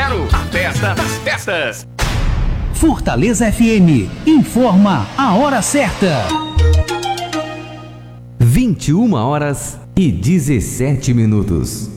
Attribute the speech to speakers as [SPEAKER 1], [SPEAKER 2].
[SPEAKER 1] 0. A festa das festas.
[SPEAKER 2] Fortaleza FM informa a hora certa.
[SPEAKER 3] 21h17.